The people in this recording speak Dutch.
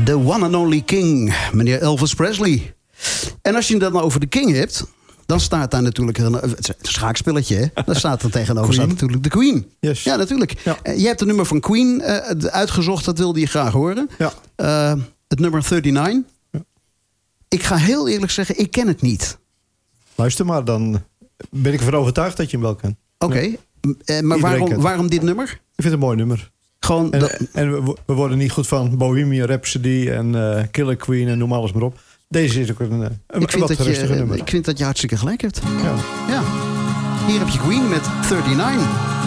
The one and only King, meneer Elvis Presley. En als je het dan over de King hebt, dan staat daar natuurlijk het is een schaakspelletje. Hè? Dan staat er tegenover staat natuurlijk de Queen. Yes. Ja, natuurlijk. Ja. Je hebt het nummer van Queen uitgezocht, dat wilde je graag horen. Ja. Het nummer 39. Ja. Ik ga heel eerlijk zeggen, ik ken het niet. Luister maar, dan ben ik ervan overtuigd dat je hem wel kent. Oké, maar waarom dit nummer? Ik vind het een mooi nummer. Gewoon en we worden niet goed van Bohemian Rhapsody en Killer Queen en noem alles maar op. Deze is ook een wat gerustiger nummer. Ik vind dat je hartstikke gelijk hebt. Ja. Ja. Hier heb je Queen met 39.